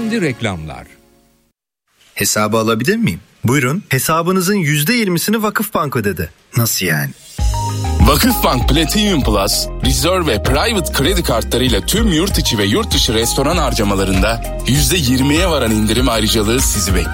Şimdi reklamlar. Hesabı alabilir miyim? Buyurun. Hesabınızın %20'sini Vakıfbank ödedi. Nasıl yani? Vakıfbank Platinum Plus, Reserve ve Private kredi kartlarıyla tüm yurt içi ve yurt dışı restoran harcamalarında %20'ye varan indirim ayrıcalığı sizi bekliyor.